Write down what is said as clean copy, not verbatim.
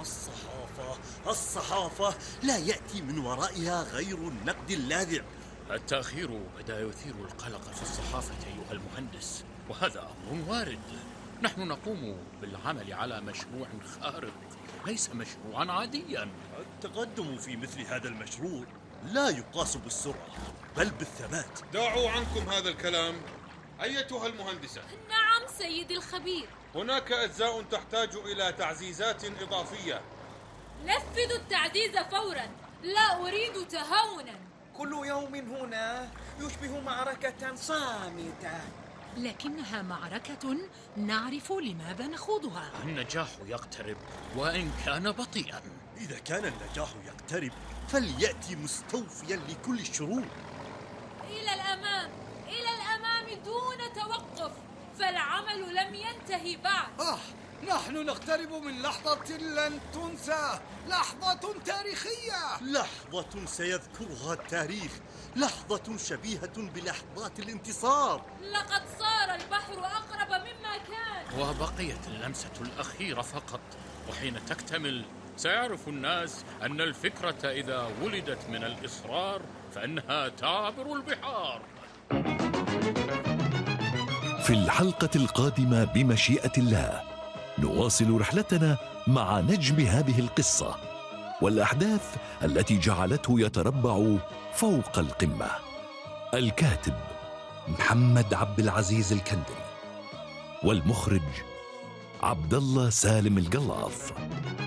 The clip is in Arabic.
الصحافة لا يأتي من ورائها غير النقد اللاذع. التأخير بدأ يثير القلق في الصحافة أيها المهندس، وهذا أمر وارد. نحن نقوم بالعمل على مشروع خارق، ليس مشروعا عاديا. التقدم في مثل هذا المشروع لا يقاس بالسرعة بل بالثبات. دعوا عنكم هذا الكلام أيتها المهندسة. نعم سيدي الخبير. هناك أجزاء تحتاج إلى تعزيزات إضافية. نفذوا التعزيز فورا، لا أريد تهاونا. كل يوم هنا يشبه معركة صامتة، لكنها معركة نعرف لماذا نخوضها. النجاح يقترب وإن كان بطيئا. إذا كان النجاح يقترب فليأتي مستوفيا لكل الشروط. إلى الأمام، إلى الأمام دون توقف، فالعمل لم ينتهي بعد. نحن نقترب من لحظة لن تنسى، لحظة تاريخية، لحظة سيذكرها التاريخ، لحظة شبيهة بلحظات الانتصار. لقد صار البحر أقرب مما كان، وبقيت اللمسة الأخيرة فقط، وحين تكتمل سيعرف الناس أن الفكرة إذا ولدت من الإصرار فإنها تعبر البحار. في الحلقة القادمة بمشيئة الله نواصل رحلتنا مع نجم هذه القصة والأحداث التي جعلته يتربع فوق القمة. الكاتب محمد عبد العزيز الكندري، والمخرج عبد الله سالم القلاف.